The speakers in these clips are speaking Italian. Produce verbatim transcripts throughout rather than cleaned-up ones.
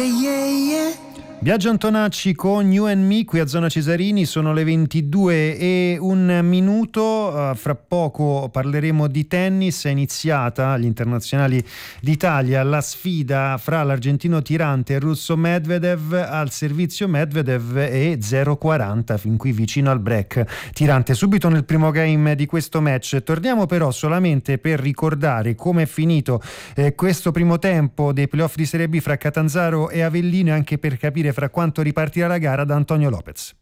Biagio Antonacci con You and Me qui a Zona Cesarini, sono le ventidue e un minuto. Uh, fra poco parleremo di tennis. È iniziata agli internazionali d'Italia la sfida fra l'argentino tirante e il russo Medvedev. Al servizio Medvedev e zero quaranta fin qui vicino al break tirante subito nel primo game di questo match. Torniamo però solamente per ricordare come è finito eh, questo primo tempo dei playoff di Serie B fra Catanzaro e Avellino e anche per capire fra quanto ripartirà la gara da Antonio Lopez.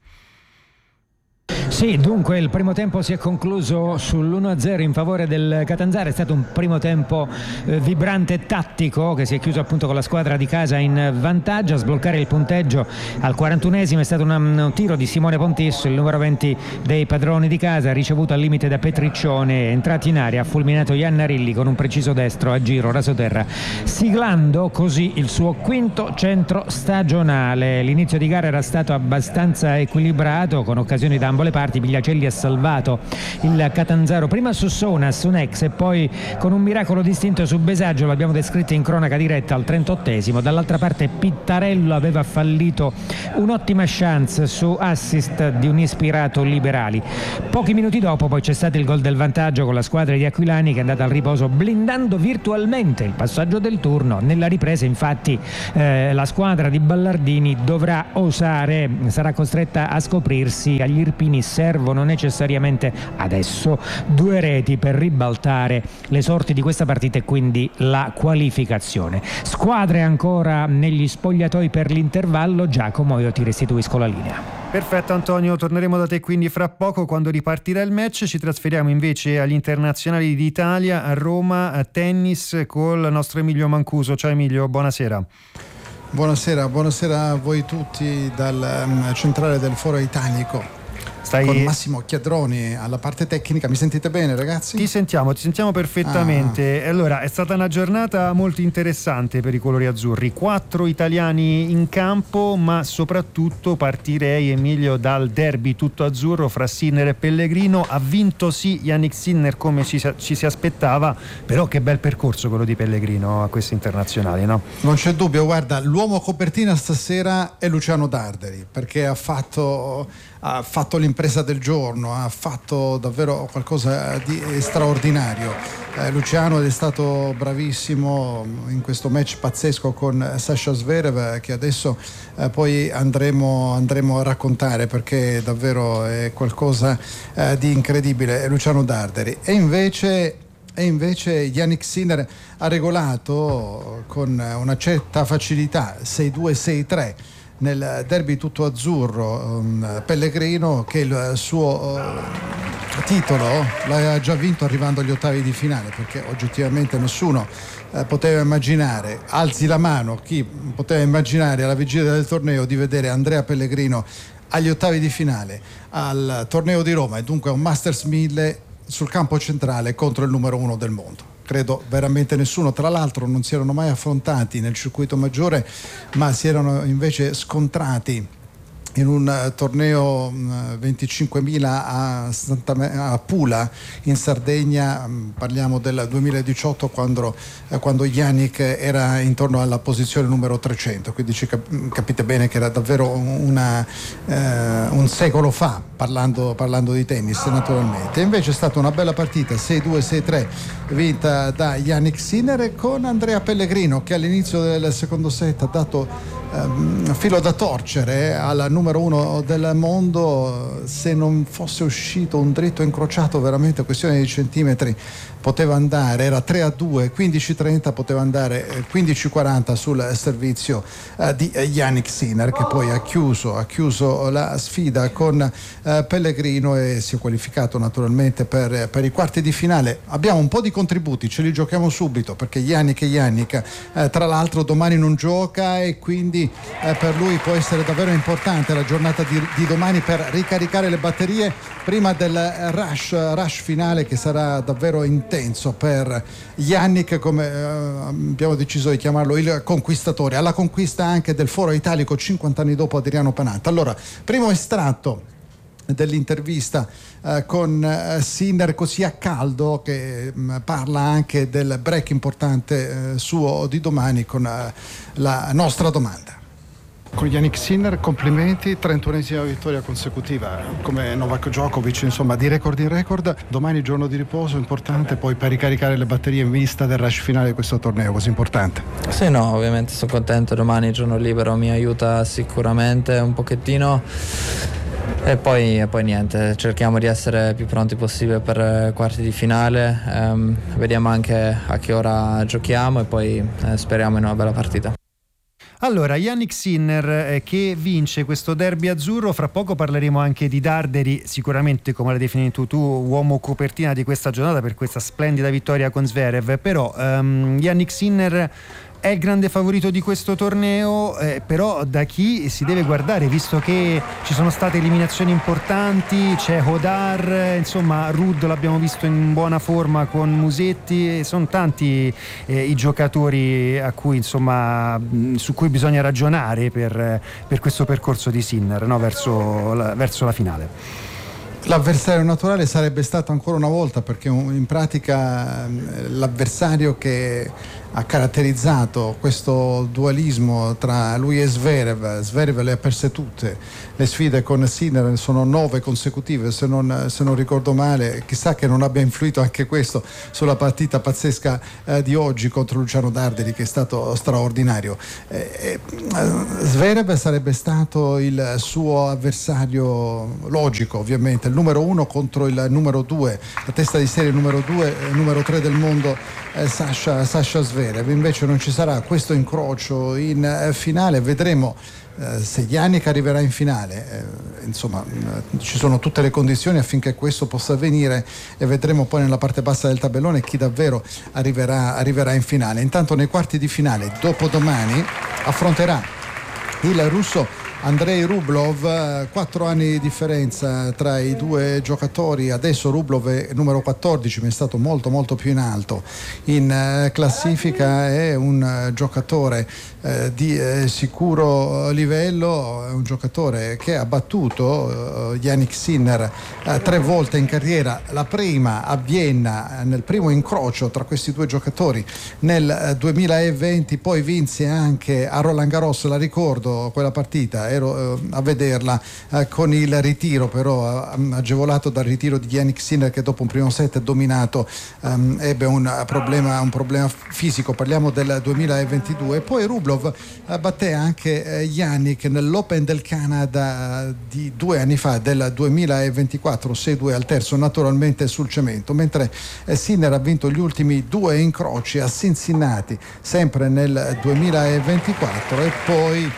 Sì, dunque il primo tempo si è concluso sull'uno a zero in favore del Catanzaro. È stato un primo tempo eh, vibrante e tattico che si è chiuso appunto con la squadra di casa in vantaggio. A sbloccare il punteggio al quarantunesimo è stato una, un tiro di Simone Pontisso, il numero venti dei padroni di casa, ricevuto al limite da Petriccione, entrato in area, ha fulminato Iannarilli con un preciso destro a giro rasoterra, siglando così il suo quinto centro stagionale. L'inizio di gara era stato abbastanza equilibrato con occasioni da ambo le parti. Pigliacelli ha salvato il Catanzaro prima su Sona, su Nex e poi con un miracolo distinto su Besaggio, l'abbiamo descritto in cronaca diretta al trentottesimo. Dall'altra parte Pittarello aveva fallito un'ottima chance su assist di un ispirato Liberali. Pochi minuti dopo poi c'è stato il gol del vantaggio con la squadra di Aquilani che è andata al riposo blindando virtualmente il passaggio del turno. Nella ripresa infatti eh, la squadra di Ballardini dovrà osare, sarà costretta a scoprirsi. Agli irpini servono necessariamente adesso due reti per ribaltare le sorti di questa partita e quindi la qualificazione. Squadre ancora negli spogliatoi per l'intervallo. Giacomo, io ti restituisco la linea. Perfetto Antonio, torneremo da te quindi fra poco quando ripartirà il match. Ci trasferiamo invece agli internazionali d'Italia a Roma a tennis con il nostro Emilio Mancuso. Ciao Emilio, buonasera. Buonasera, buonasera a voi tutti dal um, centrale del Foro Italico. Stai... con Massimo Chiadroni alla parte tecnica. Mi sentite bene ragazzi? Ti sentiamo, ti sentiamo perfettamente. Ah. Allora, è stata una giornata molto interessante per i colori azzurri. Quattro italiani in campo, ma soprattutto partirei, Emilio, dal derby tutto azzurro fra Sinner e Pellegrino. Ha vinto sì Yannick Sinner come ci, ci si aspettava, però che bel percorso quello di Pellegrino a questi internazionali, no? Non c'è dubbio, guarda, l'uomo copertina stasera è Luciano Darderi, perché ha fatto... ha fatto l'impresa del giorno, ha fatto davvero qualcosa di straordinario. Eh, Luciano è stato bravissimo in questo match pazzesco con Sasha Zverev, che adesso eh, poi andremo, andremo a raccontare, perché davvero è qualcosa eh, di incredibile. È Luciano Darderi. E invece E invece Yannick Sinner ha regolato con una certa facilità sei due sei tre nel derby tutto azzurro um, Pellegrino, che il suo uh, titolo l'ha già vinto arrivando agli ottavi di finale, perché oggettivamente nessuno uh, poteva immaginare, alzi la mano chi poteva immaginare alla vigilia del torneo di vedere Andrea Pellegrino agli ottavi di finale al torneo di Roma, e dunque un Masters mille sul campo centrale contro il numero uno del mondo. Credo veramente nessuno. Tra l'altro non si erano mai affrontati nel circuito maggiore, ma si erano invece scontrati in un torneo venticinquemila a, Santa, a Pula in Sardegna. Parliamo del duemiladiciotto, quando, quando Yannick era intorno alla posizione numero trecento, quindi ci cap- capite bene che era davvero una, eh, un secolo fa, parlando, parlando di tennis naturalmente. Invece è stata una bella partita sei due sei tre vinta da Yannick Sinner, con Andrea Pellegrino che all'inizio del secondo set ha dato Um, filo da torcere alla numero uno del mondo. Se non fosse uscito un dritto incrociato, veramente questione di centimetri, poteva andare, era tre a due, quindici trenta, poteva andare quindici quaranta sul servizio uh, di Yannick Sinner, che poi ha chiuso, ha chiuso la sfida con uh, Pellegrino e si è qualificato naturalmente per, per i quarti di finale. Abbiamo un po' di contributi, ce li giochiamo subito, perché Yannick e Yannick uh, tra l'altro domani non gioca, e quindi Eh, per lui può essere davvero importante la giornata di, di domani per ricaricare le batterie prima del rush, rush finale, che sarà davvero intenso per Yannick, come eh, abbiamo deciso di chiamarlo, il conquistatore, alla conquista anche del Foro Italico cinquanta anni dopo Adriano Panatta. Allora, primo estratto dell'intervista eh, con eh, Sinner, così a caldo, che mh, parla anche del break importante eh, suo di domani con eh, la nostra domanda. Con Jannik Sinner, complimenti, trentunesima vittoria consecutiva come Novak Djokovic, insomma di record in record. Domani giorno di riposo importante poi per ricaricare le batterie in vista del rush finale di questo torneo così importante. Sì, no, ovviamente sono contento, domani giorno libero mi aiuta sicuramente un pochettino e poi, e poi niente, cerchiamo di essere più pronti possibile per quarti di finale, ehm, vediamo anche a che ora giochiamo e poi eh, speriamo in una bella partita. Allora, Jannik Sinner eh, che vince questo derby azzurro. Fra poco parleremo anche di Darderi, sicuramente, come l'hai definito tu, uomo copertina di questa giornata per questa splendida vittoria con Zverev. Però um, Jannik Sinner è il grande favorito di questo torneo, eh, però da chi si deve guardare, visto che ci sono state eliminazioni importanti, c'è Hodar, insomma Ruud l'abbiamo visto in buona forma con Musetti, sono tanti eh, i giocatori a cui, insomma, su cui bisogna ragionare per, per questo percorso di Sinner, no? verso, la, verso la finale. L'avversario naturale sarebbe stato ancora una volta, perché in pratica l'avversario che ha caratterizzato questo dualismo tra lui e Zverev, Zverev le ha perse tutte le sfide con Sinner, sono nove consecutive se non, se non ricordo male, chissà che non abbia influito anche questo sulla partita pazzesca eh, di oggi contro Luciano Darderi, che è stato straordinario. eh, eh, Zverev sarebbe stato il suo avversario logico, ovviamente il numero uno contro il numero due, la testa di serie numero due, numero tre del mondo, eh, Sasha, Sasha Zverev. Invece non ci sarà questo incrocio in eh, finale, vedremo eh, se Jannik arriverà in finale, eh, insomma eh, ci sono tutte le condizioni affinché questo possa avvenire, e vedremo poi nella parte bassa del tabellone chi davvero arriverà, arriverà in finale. Intanto nei quarti di finale dopodomani affronterà il russo Andrei Rublev, quattro anni di differenza tra i due giocatori. Adesso Rublev è numero quattordici, ma è stato molto molto più in alto in classifica, è un giocatore eh, di eh, sicuro livello, è un giocatore che ha battuto eh, Jannik Sinner eh, tre volte in carriera, la prima a Vienna nel primo incrocio tra questi due giocatori nel eh, duemilaventi, poi vinse anche a Roland Garros, la ricordo quella partita, ero eh, a vederla eh, con il ritiro però eh, agevolato dal ritiro di Jannik Sinner, che dopo un primo set dominato ehm, ebbe un problema, un problema fisico, parliamo del duemilaventidue. Poi Rublev eh, batté anche eh, Jannik nell'Open del Canada di due anni fa, del duemilaventiquattro, sei due al terzo, naturalmente sul cemento, mentre eh, Sinner ha vinto gli ultimi due incroci a Cincinnati sempre nel duemilaventiquattro e poi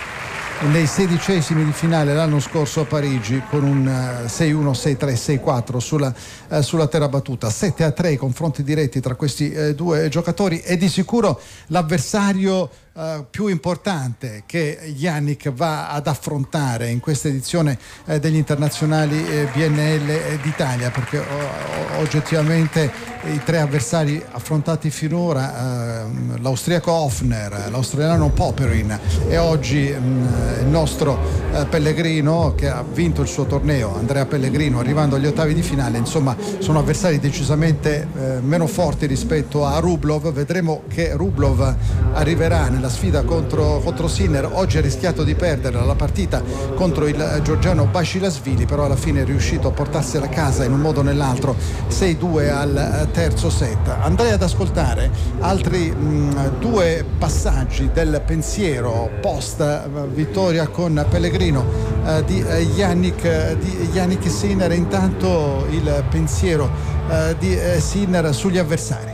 nei sedicesimi di finale l'anno scorso a Parigi con un sei uno, sei tre, sei quattro sulla, eh, sulla terra battuta. Sette a tre i confronti diretti tra questi eh, due giocatori, e di sicuro l'avversario Uh, più importante che Jannik va ad affrontare in questa edizione eh, degli internazionali eh, B N L d'Italia, perché oh, oggettivamente i tre avversari affrontati finora, eh, l'austriaco Hofner, l'australiano Popyrin e oggi mh, il nostro eh, Pellegrino, che ha vinto il suo torneo, Andrea Pellegrino, arrivando agli ottavi di finale, insomma sono avversari decisamente eh, meno forti rispetto a Rublev. Vedremo che Rublev arriverà nella la sfida contro, contro Sinner. Oggi ha rischiato di perdere la partita contro il georgiano Basilashvili, però alla fine è riuscito a portarsela a casa in un modo o nell'altro, sei due al terzo set. Andrei ad ascoltare altri mh, due passaggi del pensiero post vittoria con Pellegrino eh, di, eh, Jannik, di Jannik Sinner. Intanto il pensiero eh, di eh, Sinner sugli avversari.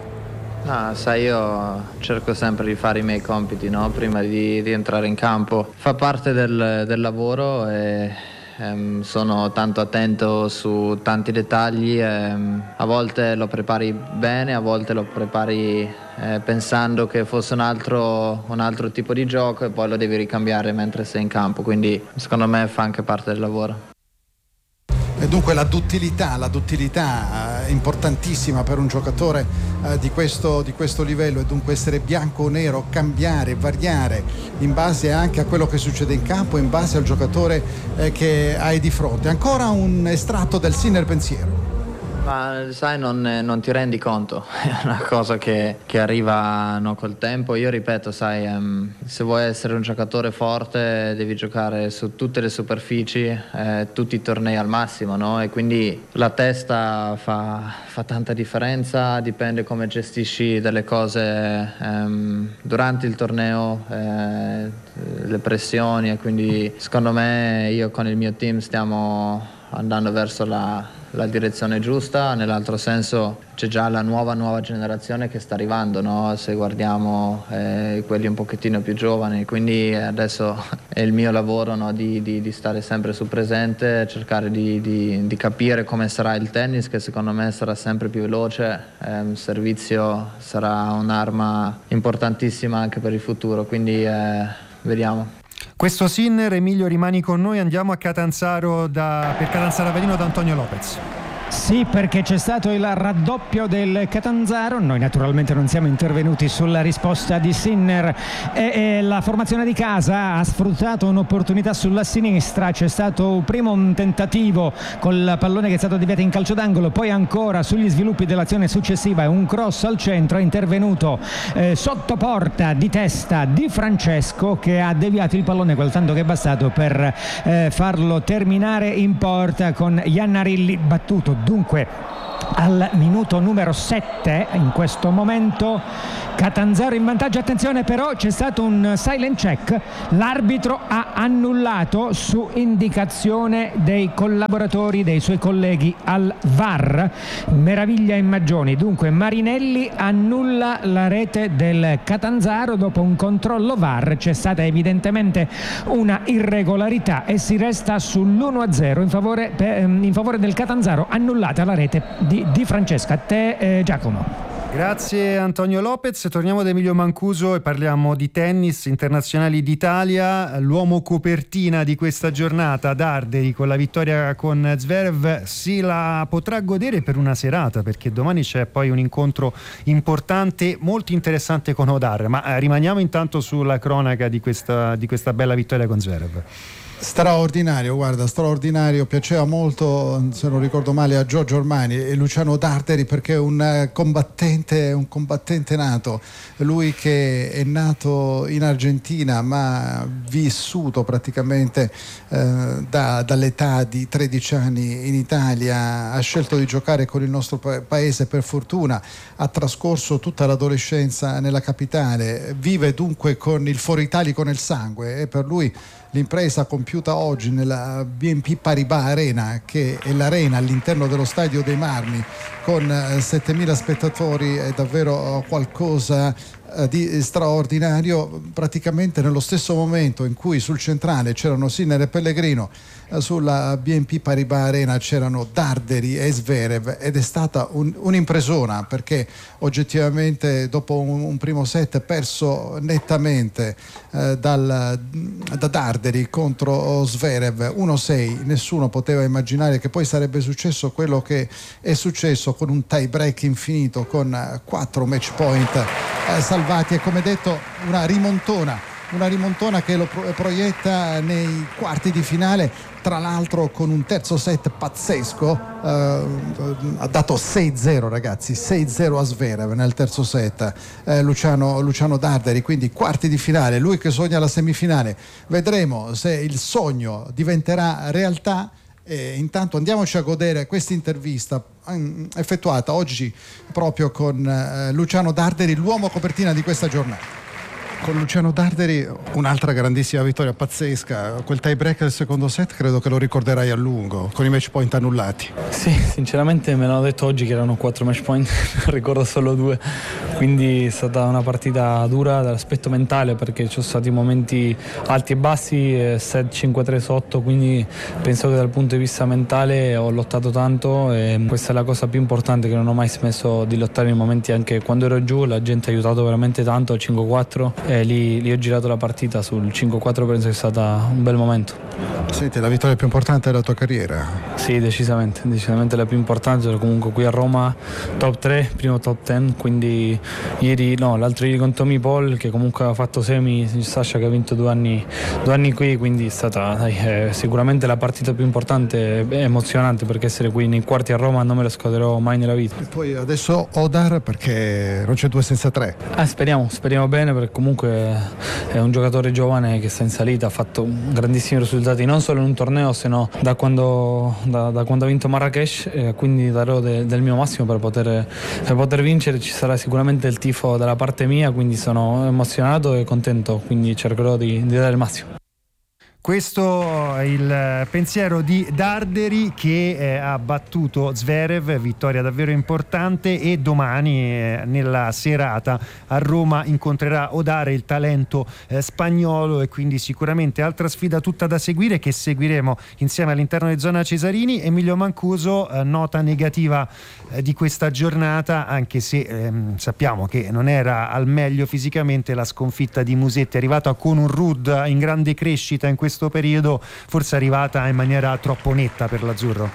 Ah, sai, io cerco sempre di fare i miei compiti, no? Prima di, di entrare in campo. Fa parte del, del lavoro e ehm, sono tanto attento su tanti dettagli. Ehm, a volte lo prepari bene, a volte lo prepari eh, pensando che fosse un altro, un altro tipo di gioco e poi lo devi ricambiare mentre sei in campo. Quindi secondo me fa anche parte del lavoro. E dunque la duttilità, la duttilità importantissima per un giocatore eh, di, questo, di questo livello, e dunque essere bianco o nero, cambiare, variare in base anche a quello che succede in campo, in base al giocatore eh, che hai di fronte. Ancora un estratto del Sinner pensiero. Ma sai, non, non ti rendi conto, è una cosa che, che arriva no, col tempo. Io ripeto, sai, um, se vuoi essere un giocatore forte devi giocare su tutte le superfici, eh, tutti i tornei al massimo, no? E quindi la testa fa, fa tanta differenza, dipende come gestisci delle cose um, durante il torneo, eh, le pressioni, e quindi secondo me io con il mio team stiamo andando verso la la direzione giusta. Nell'altro senso c'è già la nuova nuova generazione che sta arrivando, no? Se guardiamo eh, quelli un pochettino più giovani, quindi adesso è il mio lavoro, no? di, di, di stare sempre sul presente, cercare di, di, di capire come sarà il tennis, che secondo me sarà sempre più veloce, eh, il servizio sarà un'arma importantissima anche per il futuro, quindi eh, vediamo. Questo Sinner, Emilio, rimani con noi, andiamo a Catanzaro da, per Catanzaro Avellino da Antonio Lopez. Sì, perché c'è stato il raddoppio del Catanzaro. Noi naturalmente non siamo intervenuti sulla risposta di Sinner e, e la formazione di casa ha sfruttato un'opportunità sulla sinistra. C'è stato prima un tentativo col pallone che è stato deviato in calcio d'angolo, poi ancora sugli sviluppi dell'azione successiva un cross al centro. È intervenuto eh, sotto porta di testa Di Francesco, che ha deviato il pallone quel tanto che è bastato per eh, farlo terminare in porta, con Iannarilli battuto dunque al minuto numero sette. In questo momento Catanzaro in vantaggio. Attenzione, però c'è stato un silent check, l'arbitro ha annullato su indicazione dei collaboratori, dei suoi colleghi al V A R. Meraviglia in Maggioni. Dunque Marinelli annulla la rete del Catanzaro dopo un controllo V A R. C'è stata evidentemente una irregolarità e si resta sull'uno a zero in favore, in favore del Catanzaro, annullata la rete di Di Francesca. A te eh, Giacomo. Grazie Antonio Lopez. Torniamo da Emilio Mancuso e parliamo di tennis, internazionali d'Italia. L'uomo copertina di questa giornata, Darderi, con la vittoria con Zverev, si la potrà godere per una serata, perché domani c'è poi un incontro importante, molto interessante con Odar. Ma rimaniamo intanto sulla cronaca di questa, di questa bella vittoria con Zverev. Straordinario, guarda, straordinario, piaceva molto, se non ricordo male, a Giorgio Armani e Luciano Darderi, perché è un combattente, un combattente nato, lui che è nato in Argentina ma vissuto praticamente eh, da, dall'età di tredici anni in Italia, ha scelto di giocare con il nostro pa- paese, per fortuna ha trascorso tutta l'adolescenza nella capitale, vive dunque con il fuoritalico nel sangue, e per lui l'impresa compiuta oggi nella B N P Paribas Arena, che è l'arena all'interno dello Stadio dei Marmi con settemila spettatori, è davvero qualcosa di straordinario. Praticamente nello stesso momento in cui sul centrale c'erano Sinner e Pellegrino, sulla B N P Paribas Arena c'erano Darderi e Zverev, ed è stata un, un'impresona, perché oggettivamente dopo un, un primo set perso nettamente eh, dal, da Darderi contro Zverev uno a sei, nessuno poteva immaginare che poi sarebbe successo quello che è successo, con un tie break infinito, con quattro match point eh, salvati, e come detto una rimontona una rimontona che lo proietta nei quarti di finale, tra l'altro con un terzo set pazzesco, eh, ha dato sei a zero, ragazzi, sei a zero a Zverev nel terzo set, eh, Luciano, Luciano Darderi, quindi quarti di finale, lui che sogna la semifinale. Vedremo se il sogno diventerà realtà. E intanto andiamoci a godere questa intervista effettuata oggi proprio con eh, Luciano Darderi, l'uomo copertina di questa giornata. Con Luciano Darderi un'altra grandissima vittoria pazzesca, quel tie break del secondo set credo che lo ricorderai a lungo, con i match point annullati. Sì, sinceramente me l'hanno detto oggi che erano quattro match point, ricordo solo due, quindi è stata una partita dura dall'aspetto mentale, perché ci sono stati momenti alti e bassi, set cinque a tre sotto, quindi penso che dal punto di vista mentale ho lottato tanto, e questa è la cosa più importante, che non ho mai smesso di lottare nei momenti, anche quando ero giù la gente ha aiutato veramente tanto, cinque a quattro. e lì, lì ho girato la partita sul cinque quattro, penso che è stato un bel momento. Senti, la vittoria più importante della tua carriera? Sì, decisamente, decisamente la più importante, ero comunque qui a Roma top tre, primo top dieci, quindi ieri, no, l'altro ieri con Tommy Paul che comunque ha fatto semi, Sasha che ha vinto due anni, due anni qui, quindi è stata dai, eh, sicuramente la partita più importante e emozionante, perché essere qui nei quarti a Roma non me lo scorderò mai nella vita. E poi adesso Odar, perché non c'è due senza tre. Ah, speriamo, speriamo bene, perché comunque è un giocatore giovane che sta in salita, ha fatto grandissimi risultati non solo in un torneo, se no da quando, da, da quando ha vinto Marrakesh, eh, quindi darò de, del mio massimo per poter, per poter vincere. Ci sarà sicuramente il tifo dalla parte mia, quindi sono emozionato e contento, quindi cercherò di, di dare il massimo. Questo è il pensiero di Darderi, che eh, ha battuto Zverev, vittoria davvero importante, e domani eh, nella serata a Roma incontrerà Odar, il talento eh, spagnolo, e quindi sicuramente altra sfida tutta da seguire, che seguiremo insieme all'interno di Zona Cesarini. Emilio Mancuso, eh, nota negativa eh, di questa giornata, anche se ehm, sappiamo che non era al meglio fisicamente. La sconfitta di Musetti, arrivata con un Ruud in grande crescita in questo questo periodo, forse è arrivata in maniera troppo netta per l'azzurro.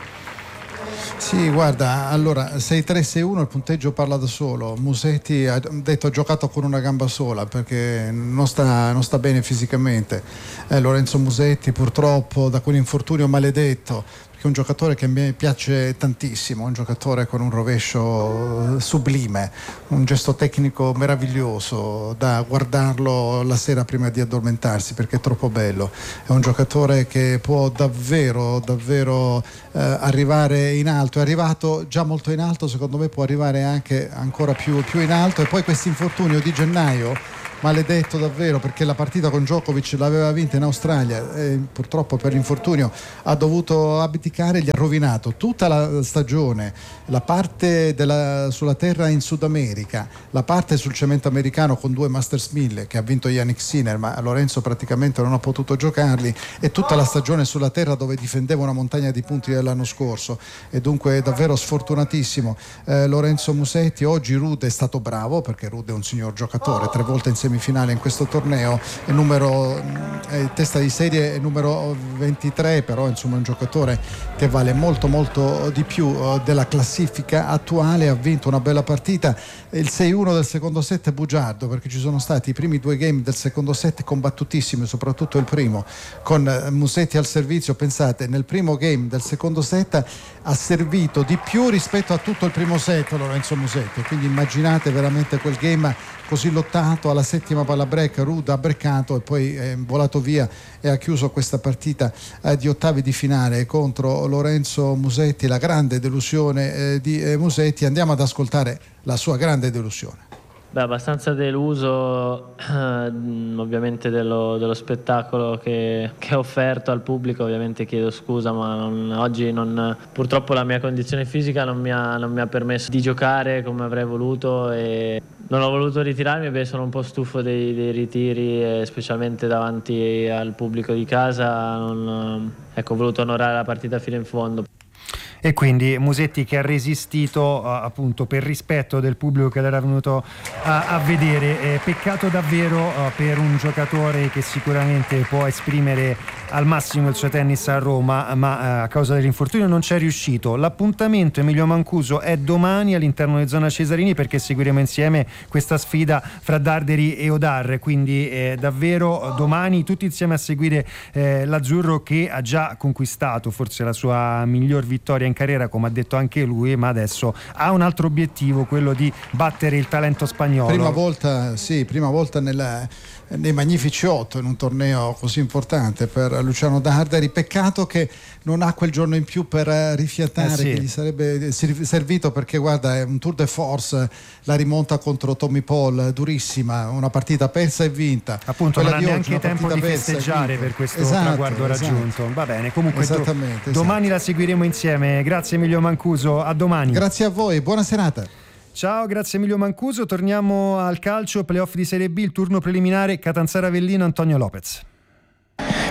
Sì, guarda, allora sei tre sei uno, il punteggio parla da solo. Musetti ha detto ha giocato con una gamba sola perché non sta, non sta bene fisicamente. eh, Lorenzo Musetti purtroppo da quell'infortunio maledetto, è un giocatore che mi piace tantissimo, un giocatore con un rovescio sublime, un gesto tecnico meraviglioso da guardarlo la sera prima di addormentarsi, perché è troppo bello. È un giocatore che può davvero davvero eh, arrivare in alto, è arrivato già molto in alto, secondo me può arrivare anche ancora più, più in alto. E poi questo infortunio di gennaio maledetto davvero, perché la partita con Djokovic l'aveva vinta in Australia e purtroppo per l'infortunio ha dovuto abdicare, gli ha rovinato tutta la stagione, la parte della, sulla terra in Sud America, la parte sul cemento americano con due Masters mille che ha vinto Jannik Sinner, ma Lorenzo praticamente non ha potuto giocarli, e tutta la stagione sulla terra dove difendeva una montagna di punti dell'anno scorso, e dunque davvero sfortunatissimo eh, Lorenzo Musetti. Oggi Ruud è stato bravo, perché Ruud è un signor giocatore, tre volte insieme finale in questo torneo, è numero è testa di serie, è numero ventitré, però insomma è un giocatore che vale molto molto di più uh, della classifica attuale. Ha vinto una bella partita. Il sei uno del secondo set è bugiardo, perché ci sono stati i primi due game del secondo set combattutissimi, soprattutto il primo con uh, Musetti al servizio. Pensate, nel primo game del secondo set ha servito di più rispetto a tutto il primo set Lorenzo Musetti, quindi immaginate veramente quel game così lottato. Alla settima palla break Ruud ha breccato e poi è volato via e ha chiuso questa partita eh, di ottavi di finale contro Lorenzo Musetti, la grande delusione eh, di eh, Musetti. Andiamo ad ascoltare la sua grande delusione. Beh, abbastanza deluso eh, ovviamente dello, dello spettacolo che, che ho offerto al pubblico. Ovviamente chiedo scusa, ma non, oggi non, purtroppo la mia condizione fisica non mi, ha, non mi ha permesso di giocare come avrei voluto, e non ho voluto ritirarmi perché sono un po' stufo dei, dei ritiri, e specialmente davanti al pubblico di casa. Non, ecco, ho voluto onorare la partita fino in fondo. E quindi Musetti che ha resistito uh, appunto per rispetto del pubblico che l'era venuto a, a vedere. Eh, peccato davvero uh, per un giocatore che sicuramente può esprimere al massimo il suo tennis a Roma, ma uh, a causa dell'infortunio non c'è riuscito. L'appuntamento, Emilio Mancuso, è domani all'interno di Zona Cesarini, perché seguiremo insieme questa sfida fra Darderi e Odar, quindi eh, davvero domani tutti insieme a seguire eh, l'azzurro, che ha già conquistato forse la sua miglior vittoria in carriera, come ha detto anche lui, ma adesso ha un altro obiettivo, quello di battere il talento spagnolo. Prima volta, sì, prima volta nella, nei Magnifici otto in un torneo così importante per Luciano Darderi. Peccato che non ha quel giorno in più per rifiatare, eh sì, che gli sarebbe servito, perché guarda, è un tour de force, la rimonta contro Tommy Paul durissima, una partita persa e vinta, appunto. Quella non ha neanche tempo di festeggiare per questo esatto, traguardo esatto. raggiunto. Va bene, comunque do, esatto. domani la seguiremo insieme. Grazie Emilio Mancuso, a domani. Grazie a voi, buona serata. Ciao, grazie Emilio Mancuso. Torniamo al calcio, playoff di Serie B, il turno preliminare Catanzaro Avellino, Antonio Lopez.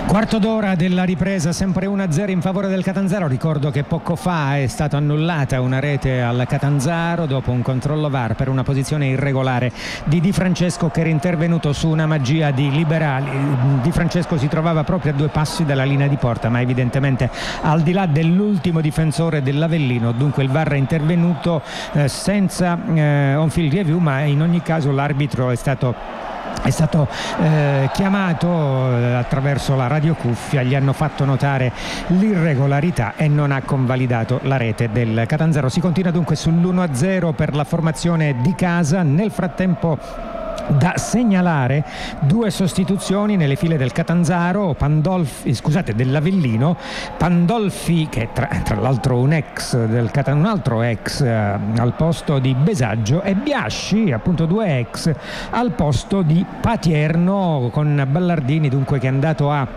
Quarto d'ora della ripresa, sempre uno a zero in favore del Catanzaro. Ricordo che poco fa è stata annullata una rete al Catanzaro dopo un controllo V A R per una posizione irregolare di Di Francesco, che era intervenuto su una magia di Liberali. Di Francesco si trovava proprio a due passi dalla linea di porta, ma evidentemente al di là dell'ultimo difensore dell'Avellino, dunque il V A R è intervenuto eh, senza eh, on-field review, ma in ogni caso l'arbitro è stato è stato eh, chiamato eh, attraverso la radiocuffia, gli hanno fatto notare l'irregolarità e non ha convalidato la rete del Catanzaro. Si continua dunque sull'uno a zero per la formazione di casa. Nel frattempo da segnalare due sostituzioni nelle file del Catanzaro, Pandolfi, scusate, dell'Avellino. Pandolfi, che tra, tra l'altro un ex del Catan, un altro ex eh, al posto di Besaggio, e Biasci, appunto due ex al posto di Patierno, con Ballardini dunque che è andato a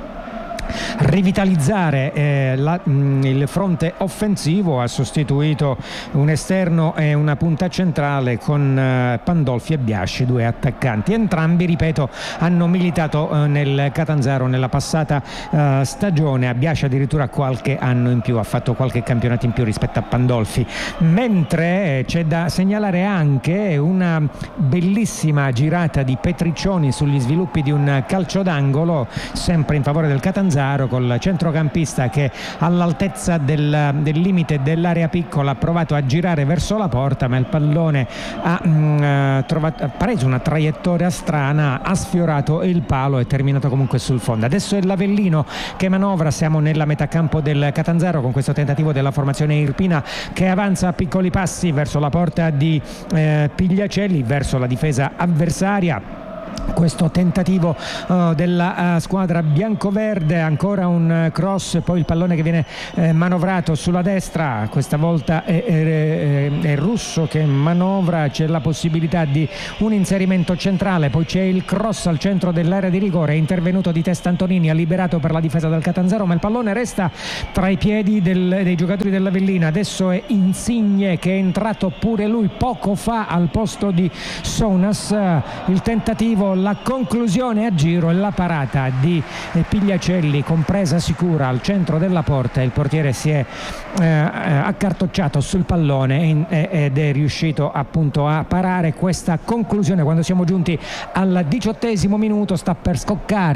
rivitalizzare eh, la, mh, il fronte offensivo. Ha sostituito un esterno e una punta centrale con eh, Pandolfi e Biasci, due attaccanti. Entrambi, ripeto, hanno militato eh, nel Catanzaro nella passata eh, stagione. A Biasci addirittura qualche anno in più, ha fatto qualche campionato in più rispetto a Pandolfi. Mentre eh, c'è da segnalare anche una bellissima girata di Petriccioni sugli sviluppi di un calcio d'angolo, sempre in favore del Catanzaro, col centrocampista che all'altezza del, del limite dell'area piccola ha provato a girare verso la porta, ma il pallone ha, mh, trovato, ha preso una traiettoria strana, ha sfiorato il palo e è terminato comunque sul fondo. Adesso è l'Avellino che manovra, siamo nella metà campo del Catanzaro con questo tentativo della formazione irpina che avanza a piccoli passi verso la porta di eh, Pigliacelli, verso la difesa avversaria. Questo tentativo uh, della uh, squadra biancoverde, ancora un uh, cross, poi il pallone che viene eh, manovrato sulla destra, questa volta è, è, è, è Russo che manovra, c'è la possibilità di un inserimento centrale, poi c'è il cross al centro dell'area di rigore, è intervenuto di testa Antonini, ha liberato per la difesa del Catanzaro, ma il pallone resta tra i piedi del, dei giocatori dell'Avellina. Adesso è Insigne che è entrato pure lui poco fa al posto di Sounas. Il tentativo, la conclusione a giro e la parata di Pigliacelli con presa sicura al centro della porta. Il portiere si è eh, accartocciato sul pallone in, eh, ed è riuscito appunto a parare questa conclusione. Quando siamo giunti al diciottesimo minuto sta per scoccare